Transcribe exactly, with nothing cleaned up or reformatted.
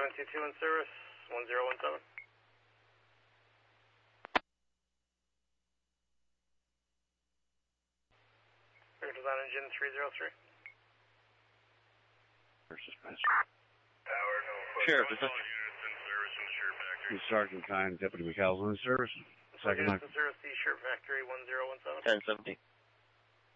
nine two two in service, one zero one seven. Air Design Engine three zero three. First dispatch. Tower, no. Sheriff, this is All units in service in the Shirt Factory. Sergeant Kine, Deputy McAllister in service. Second units in service, the Shirt Factory one zero one seven. ten seventeen.